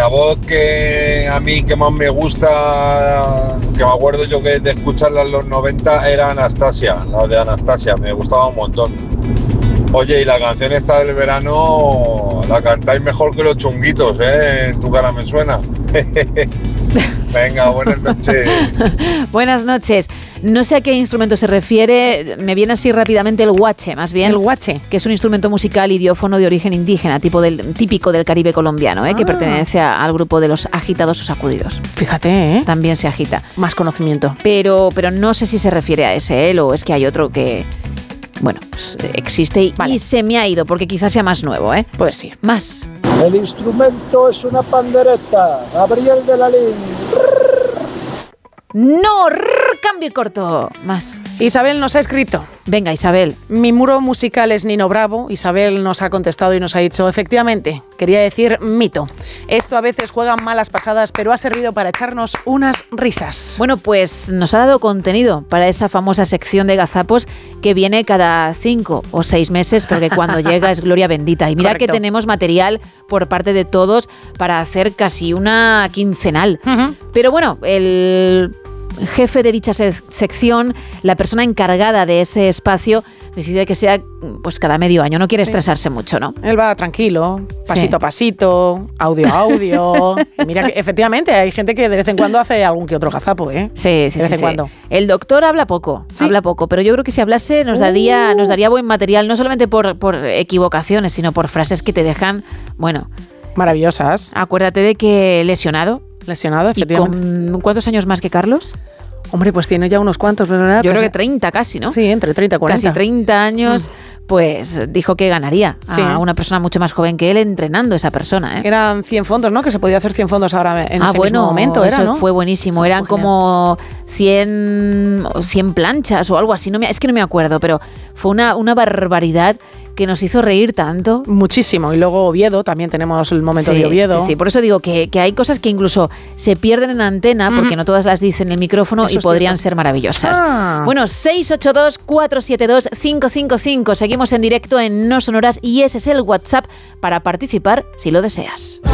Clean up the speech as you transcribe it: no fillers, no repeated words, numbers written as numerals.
la voz que a mí que más me gusta, que me acuerdo yo que de escucharla en los 90, era Anastasia, la de Anastasia, me gustaba un montón. Oye, y la canción esta del verano la cantáis mejor que los Chunguitos, ¿eh? En tu cara me suena. Venga, buenas noches. Buenas noches. No sé a qué instrumento se refiere, me viene así rápidamente el huache, más bien. El huache. Que es un instrumento musical idiófono de origen indígena, típico del Caribe colombiano, que pertenece al grupo de los agitados o sacudidos. Fíjate, También se agita. Más conocimiento. Pero no sé si se refiere a ese, o es que hay otro que... Bueno, pues existe y se me ha ido, porque quizás sea más nuevo, Pues sí. Más. El instrumento es una pandereta. Gabriel de la Lin. ¡No! Cambio y corto. Más. Isabel nos ha escrito. Venga, Isabel. Mi muro musical es Nino Bravo. Isabel nos ha contestado y nos ha dicho, efectivamente, quería decir mito. Esto a veces juega malas pasadas, pero ha servido para echarnos unas risas. Bueno, pues nos ha dado contenido para esa famosa sección de gazapos que viene cada 5 o 6 meses, pero que cuando llega es gloria bendita. Y mira Correcto. que tenemos material por parte de todos para hacer casi una quincenal. Uh-huh. Pero bueno, el jefe de dicha sección, la persona encargada de ese espacio, decide que sea pues cada medio año. No quiere estresarse mucho, ¿no? Él va tranquilo, pasito a pasito, audio a audio. Y mira que efectivamente hay gente que de vez en cuando hace algún que otro gazapo, Sí, de vez en cuando. El doctor habla poco, pero yo creo que si hablase nos daría buen material, no solamente por equivocaciones, sino por frases que te dejan, bueno... Maravillosas. Acuérdate de que lesionado, efectivamente. ¿Y con cuántos años más que Carlos? Hombre, pues tiene ya unos cuantos, ¿verdad? Yo creo que 30 casi, ¿no? Sí, entre 30 y 40. Casi 30 años, pues dijo que ganaría a una persona mucho más joven que él entrenando a esa persona, Eran 100 fondos, ¿no? Que se podía hacer 100 fondos ahora en ese mismo momento, eso ¿no? fue buenísimo. Eran como 100 planchas o algo así. Es que no me acuerdo, pero fue una barbaridad que nos hizo reír tanto. Muchísimo. Y luego Oviedo, también tenemos el momento de Oviedo. Sí, por eso digo que hay cosas que incluso se pierden en antena, porque no todas las dicen en el micrófono y podrían ser maravillosas. Bueno, 682-472-555. Seguimos en directo en No Sonoras y ese es el WhatsApp para participar si lo deseas.